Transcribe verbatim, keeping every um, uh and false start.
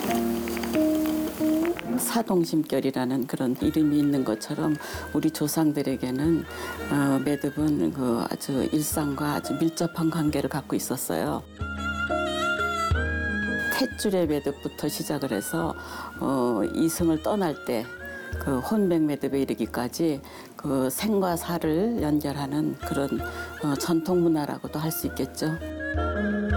사동심결이라는 그런 이름이 있는 것처럼 우리 조상들에게는 어, 매듭은 그 아주 일상과 아주 밀접한 관계를 갖고 있었어요. 탯줄의 매듭부터 시작을 해서 어, 이승을 떠날 때 그 혼백 매듭에 이르기까지 그 생과 사를 연결하는 그런 어, 전통 문화라고도 할 수 있겠죠.